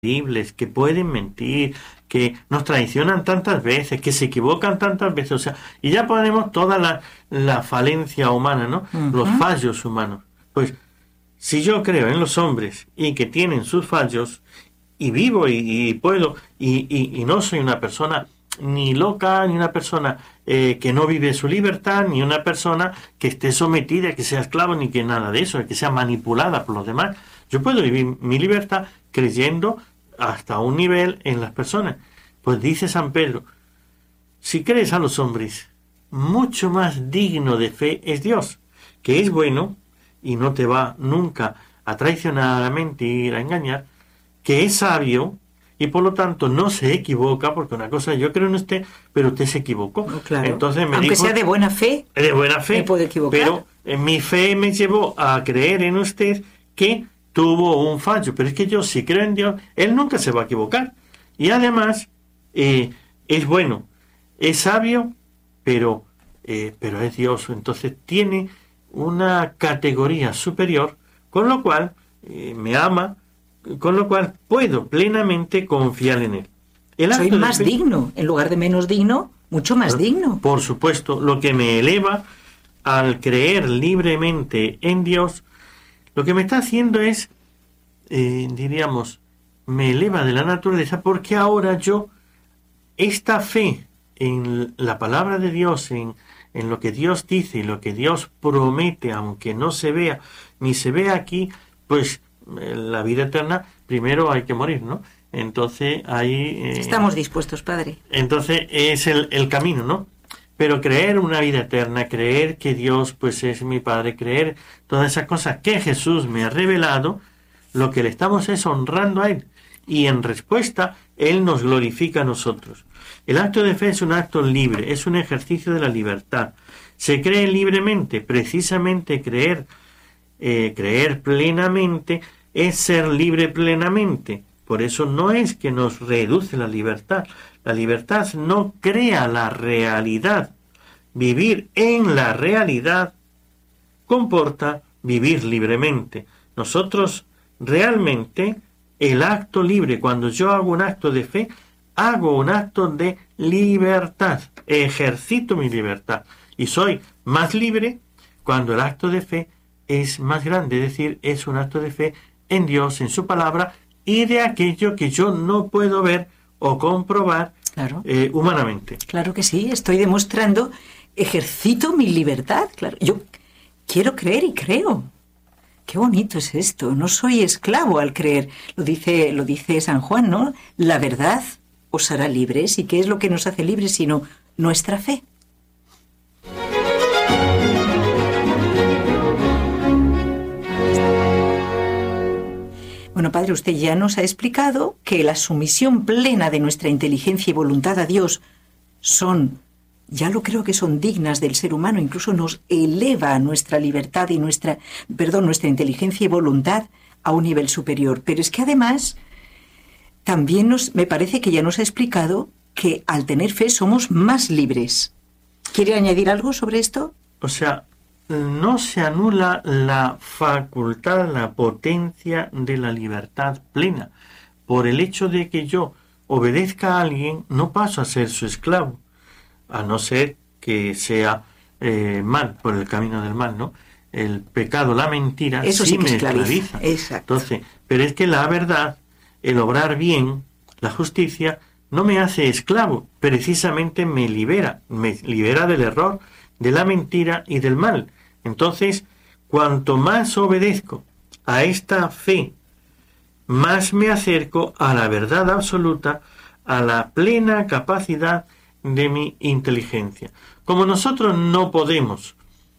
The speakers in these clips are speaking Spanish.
terribles, que pueden mentir, que nos traicionan tantas veces, que se equivocan tantas veces, o sea, y ya ponemos toda la falencia humana, ¿no? Los fallos humanos. Pues, si yo creo en los hombres y que tienen sus fallos, y vivo y puedo, y no soy una persona ni loca, ni una persona que no vive su libertad, ni una persona que esté sometida, que sea esclavo, ni que nada de eso, que sea manipulada por los demás. Yo puedo vivir mi libertad creyendo hasta un nivel en las personas. Pues dice San Pedro, si crees a los hombres, mucho más digno de fe es Dios, que es bueno y no te va nunca a traicionar, a mentir, a engañar, que es sabio y por lo tanto no se equivoca, porque una cosa, yo creo en usted, pero usted se equivocó. No, claro. Entonces me aunque dijo, sea de buena fe, me puede equivocar. pero mi fe me llevó a creer en usted que tuvo un fallo, pero es que yo si creo en Dios, Él nunca se va a equivocar. Y además es bueno, es sabio, pero es Dios, entonces tiene una categoría superior, con lo cual me ama, con lo cual puedo plenamente confiar en Él. Soy más digno, en lugar de menos digno, mucho más digno. Por supuesto, lo que me eleva al creer libremente en Dios, lo que me está haciendo es, diríamos, me eleva de la naturaleza, porque ahora yo, esta fe en la palabra de Dios, en lo que Dios dice y lo que Dios promete, aunque no se vea, ni se vea aquí, pues la vida eterna, primero hay que morir, ¿no? Entonces ahí... Estamos dispuestos, Padre. Entonces es el camino, ¿no? Pero creer una vida eterna, creer que Dios pues es mi Padre, creer todas esas cosas que Jesús me ha revelado, lo que le estamos es honrando a Él. Y en respuesta, Él nos glorifica a nosotros. El acto de fe es un acto libre, es un ejercicio de la libertad. Se cree libremente, precisamente creer plenamente es ser libre plenamente. Por eso no es que nos reduce la libertad. La libertad no crea la realidad. Vivir en la realidad comporta vivir libremente. Nosotros realmente el acto libre, cuando yo hago un acto de fe, hago un acto de libertad, ejercito mi libertad y soy más libre cuando el acto de fe es más grande, es decir, es un acto de fe en Dios, en su palabra y de aquello que yo no puedo ver o comprobar humanamente. Claro que sí, estoy demostrando, ejercito mi libertad, claro, yo quiero creer y creo. Qué bonito es esto, no soy esclavo al creer, lo dice San Juan, ¿no? La verdad os hará libres, ¿y qué es lo que nos hace libres sino nuestra fe? Bueno, Padre, usted ya nos ha explicado que la sumisión plena de nuestra inteligencia y voluntad a Dios ya lo creo que son dignas del ser humano, incluso nos eleva nuestra libertad y nuestra inteligencia y voluntad a un nivel superior. Pero es que además, también me parece que ya nos ha explicado que al tener fe somos más libres. ¿Quiere añadir algo sobre esto? O sea, no se anula la facultad, la potencia de la libertad plena. Por el hecho de que yo obedezca a alguien, no paso a ser su esclavo. A no ser que sea mal, por el camino del mal, ¿no? El pecado, la mentira, eso sí que me esclaviza. Exacto. Entonces, pero es que la verdad, el obrar bien, la justicia, no me hace esclavo, precisamente me libera del error, de la mentira y del mal. Entonces, cuanto más obedezco a esta fe, más me acerco a la verdad absoluta, a la plena capacidad de mi inteligencia. Como nosotros no podemos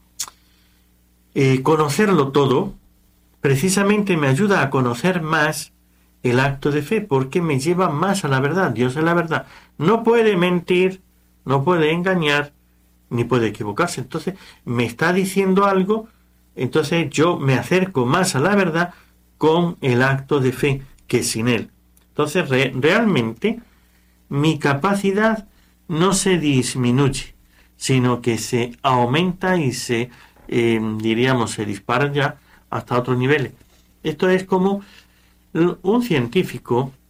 conocerlo todo, precisamente me ayuda a conocer más el acto de fe, porque me lleva más a la verdad. Dios es la verdad. No puede mentir, no puede engañar, ni puede equivocarse. Entonces, me está diciendo algo, entonces yo me acerco más a la verdad con el acto de fe que sin él. Entonces, realmente, mi capacidad no se disminuye, sino que se aumenta y se dispara ya hasta otros niveles. Esto es como un científico